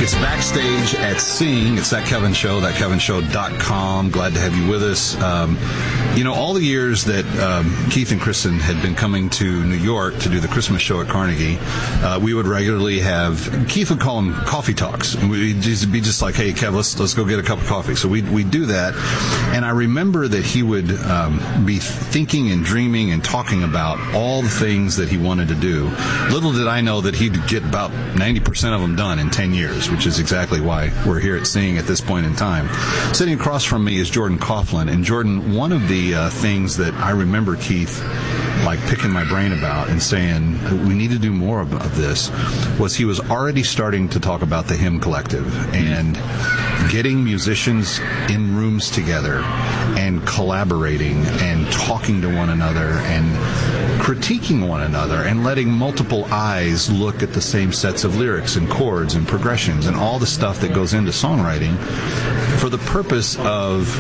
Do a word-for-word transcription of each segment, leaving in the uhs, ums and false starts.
It's Backstage at Sing. It's That Kevin Show, that kevin show dot com. Glad to have you with us. Um, you know, all the years that um, Keith and Kristen had been coming to New York to do the Christmas show at Carnegie, uh, we would regularly have, Keith would call them coffee talks. And we'd just be just like, hey, Kev, let's, let's go get a cup of coffee. So we'd, we'd do that. And I remember that he would um, be thinking and dreaming and talking about all the things that he wanted to do. Little did I know that he'd get about ninety percent of them done in ten years, which is exactly why we're here at Sing at this point in time. Sitting across from me is Jordan Coughlin. And Jordan, one of the uh, things that I remember Keith like picking my brain about and saying we need to do more of, of this was he was already starting to talk about the Hymn Collective and getting musicians in rooms together and collaborating and talking to one another and critiquing one another and letting multiple eyes look at the same sets of lyrics and chords and progressions and all the stuff that goes into songwriting for the purpose of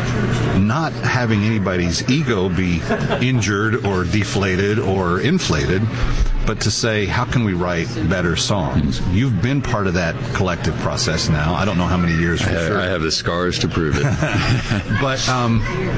not having anybody's ego be injured or deflated or inflated, but to say, how can we write better songs? You've been part of that collective process now. I don't know how many years for I have, sure. I have the scars to prove it. But um,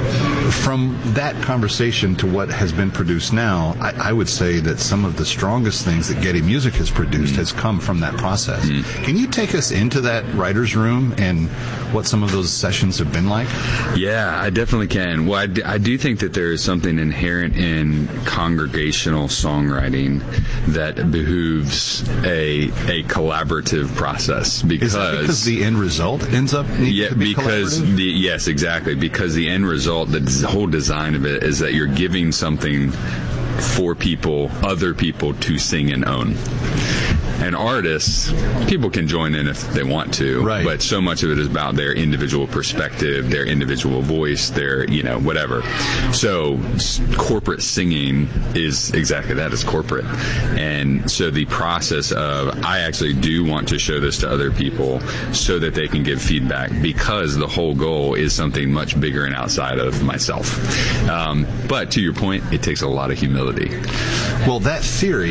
from that conversation to what has been produced now, I, I would say that some of the strongest things that Getty Music has produced mm. has come from that process. Mm. Can you take us into that writer's room and what some of those sessions have been like? Yeah, I definitely can. Well, I do, I do think that there is something inherent in congregational songwriting that behooves a a collaborative process because, is that because the end result ends up needing yeah to be because the, yes exactly because the end result, the whole design of it is that you're giving something for people, other people to sing and own. And artists, people can join in if they want to, right. But so much of it is about their individual perspective, their individual voice, their, you know, whatever. So corporate singing is exactly that, it's corporate. And so the process of, I actually do want to show this to other people so that they can give feedback because the whole goal is something much bigger and outside of myself. Um, but to your point, it takes a lot of humility. Well, that theory